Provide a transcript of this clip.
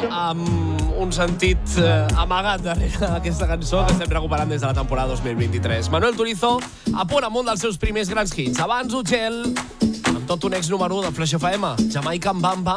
amb un sentit amagat darrere aquesta cançó que estem recuperant des de la temporada 2023. Manuel Turizo a punt amb un dels seus primers grans hits. Abans, Uchel, amb tot un ex número 1 de Flash FM, Jamaican Bam Bam.